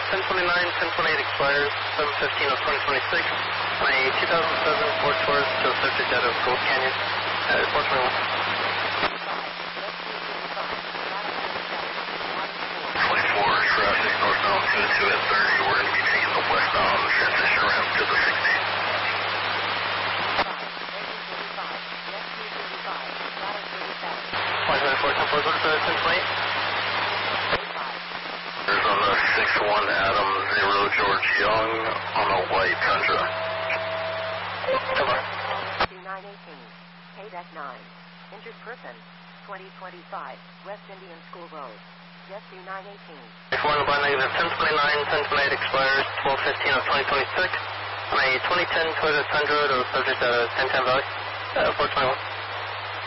1029, 1028 expires 7/15 of 2026. My 2007 Ford Taurus to a subject out of Gold Canyon at 421. 24, traffic northbound 22 at 30. We're going to be taking the westbound transition ramp to the 60. 124, 10 go to 1028. There's on the 61 Adam 0 George Young on a white Tundra. Come on. 2918, KDEC 9. Injured person, 2025, West Indian School Road. Yes, 918. If one by negative 1029, 1028 expires 12/15 of 2026. My 2010 Toyota Tundra to a subject at 1010 Valley, 421.